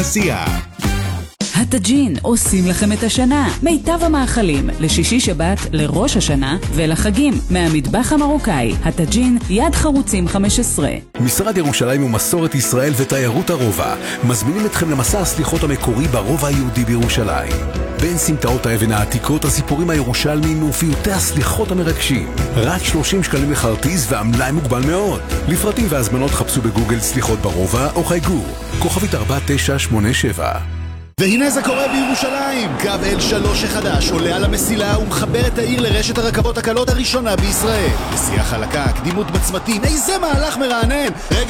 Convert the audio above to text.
עשייה. הטאג'ין עושים לכם את השנה. מיטב המאכלים לשישי שבת, לראש השנה ולחגים מהמטבח המרוקאי. הטאג'ין, יד חרוצים 15. משרד ירושלים ומסורת ישראל ותיירות הרובע מזמינים אתכם למסע הסליחות המקורי ברובע היהודי בירושלים. בין סמטאות האבן העתיקות, הסיפורים הירושלמיים ופיוטי הסליחות המרגשים. רק 30 שקלים לכרטיס והמלאי מוגבל מאוד. לפרטים והזמנות חפשו בגוגל סליחות ברובע או חייגו כוכבית 4987. והנה זה קורה בירושלים. קו L3 החדש עולה על המסילה ומחבר את העיר לרשת הרכבות הקלות הראשונה בישראל. נסיעה חלקה, קדימות בצמתים, איזה מהלך מרענן. רגע